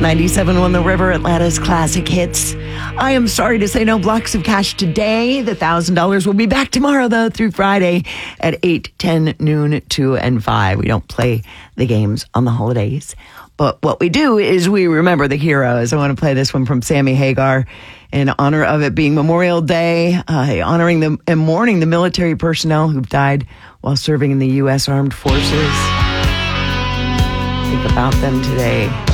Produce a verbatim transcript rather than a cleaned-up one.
ninety-seven on the River, Atlanta's classic hits. I am sorry to say no blocks of cash today. The one thousand dollars will be back tomorrow, though, through Friday at eight, ten, noon, two, and five. We don't play the games on the holidays. But what we do is we remember the heroes. I want to play this one from Sammy Hagar in honor of it being Memorial Day, uh, honoring them and mourning the military personnel who've died while serving in the U S Armed Forces. Think about them today.